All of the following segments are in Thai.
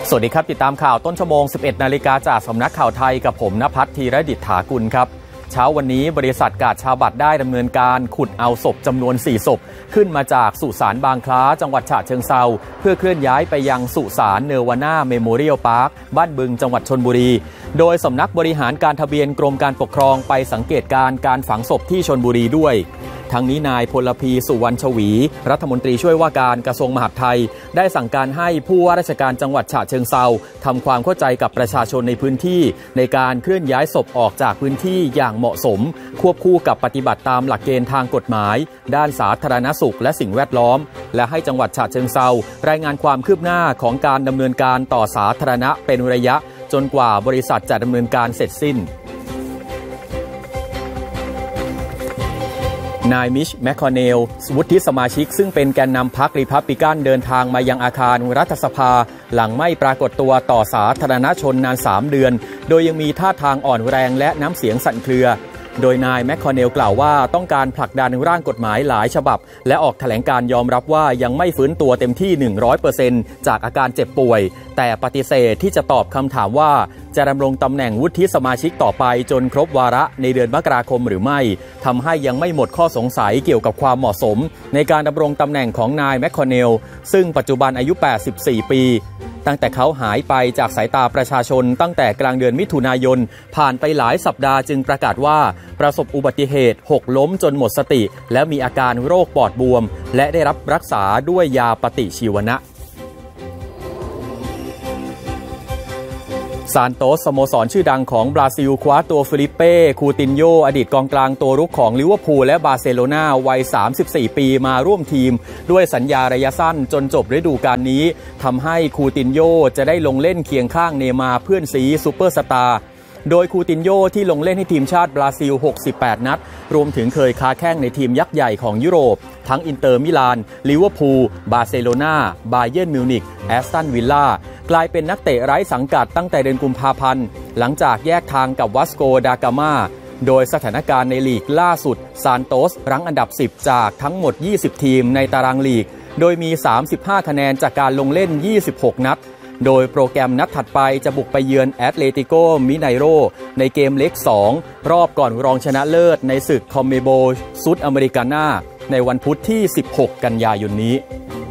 สวัสดีครับติดตามข่าวต้นชั่วโมง 11 นาฬิกาจากสำนักข่าวไทยกับผมณภัทร ธีรดิษฐากุลครับเช้าวันนี้บริษัทกาดชาวบัตรได้ดำเนินการขุดเอาศพจำนวน 4 ศพขึ้นมาจากสุสานบางคล้าจังหวัดฉะเชิงเทราเพื่อเคลื่อนย้ายไปยังสุสานเนวาน่าเมโมเรียลพาร์คบ้านบึงจังหวัดชลบุรีโดยสำนักบริหารการทะเบียนกรมการปกครองไปสังเกตการฝังศพที่ชลบุรีด้วยทั้งนี้นายพลพีสุวรรณชวีรัฐมนตรีช่วยว่าการกระทรวงมหาดไทยได้สั่งการให้ผู้ว่าราชการจังหวัดฉะเชิงเทราทำความเข้าใจกับประชาชนในพื้นที่ในการเคลื่อนย้ายศพออกจากพื้นที่อย่างเหมาะสมควบคู่กับปฏิบัติตามหลักเกณฑ์ทางกฎหมายด้านสาธารณสุขและสิ่งแวดล้อมและให้จังหวัดฉะเชิงเทรารายงานความคืบหน้าของการดำเนินการต่อสาธารณะเป็นระยะจนกว่าบริษัทจะดำเนินการเสร็จสิ้นนายมิชแมคคอนเนลวุฒิสมาชิกซึ่งเป็นแกนนำพรรครีพับลิกันเดินทางมายังอาคารรัฐสภาหลังไม่ปรากฏตัวต่อสาธารณชนนาน3 เดือนโดยยังมีท่าทางอ่อนแรงและน้ำเสียงสั่นเครือโดยนายแมคคอนเนลกล่าวว่าต้องการผลักดันร่างกฎหมายหลายฉบับและออกแถลงการยอมรับว่ายังไม่ฟื้นตัวเต็มที่ 100% จากอาการเจ็บป่วยแต่ปฏิเสธที่จะตอบคำถามว่าจะดำรงตำแหน่งวุฒิสมาชิกต่อไปจนครบวาระในเดือนมกราคมหรือไม่ทำให้ยังไม่หมดข้อสงสัยเกี่ยวกับความเหมาะสมในการดำรงตำแหน่งของนายแมคคอนเนลซึ่งปัจจุบันอายุ84 ปีตั้งแต่เขาหายไปจากสายตาประชาชนตั้งแต่กลางเดือนมิถุนายนผ่านไปหลายสัปดาห์จึงประกาศว่าประสบอุบัติเหตุหกล้มจนหมดสติและมีอาการโรคปอดบวมและได้รับรักษาด้วยยาปฏิชีวนะซานโตสสโมสรชื่อดังของบราซิลคว้าตัวฟิลิปเป้คูตินโญอดีตกองกลางตัวรุกของลิเวอร์พูลและบาร์เซโลนาวัย34 ปีมาร่วมทีมด้วยสัญญาระยะสั้นจนจบฤดูกาลนี้ทำให้คูตินโญจะได้ลงเล่นเคียงข้างเนย์มาร์เพื่อนซีซูเปอร์สตาร์โดยคูตินโญที่ลงเล่นให้ทีมชาติบราซิล68 นัดรวมถึงเคยค้าแข้งในทีมยักษ์ใหญ่ของยุโรปทั้งอินเตอร์มิลานลิเวอร์พูลบาร์เซโลนาบาเยิร์นมิวนิกแอสตันวิลล่ากลายเป็นนักเตะไร้สังกัดตั้งแต่เดือนกุมภาพันธ์หลังจากแยกทางกับวัสโกดากามาโดยสถานการณ์ในลีกล่าสุดซานโตสรั้งอันดับ10จากทั้งหมด20ทีมในตารางลีกโดยมี35คะแนนจากการลงเล่น26นัดโดยโปรแกรมนัดถัดไปจะบุกไปเยือนแอตเลติโกมิไนโรในเกมเล็ก2รอบก่อนรองชนะเลิศในศึกคอมเมโบซุดอเมริกาน่าในวันพุธที่16 กันยายนนี้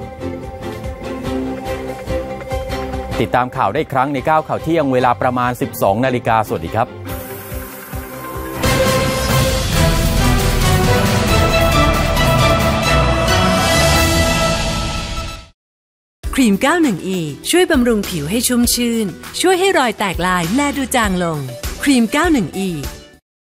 ติดตามข่าวได้ครั้งใน9ข่าวเที่ยงเวลาประมาณ 12 นาฬิกาสวัสดีครับครีม 91E ช่วยบำรุงผิวให้ชุ่มชื่นช่วยให้รอยแตกลายแลดูจางลงครีม 91E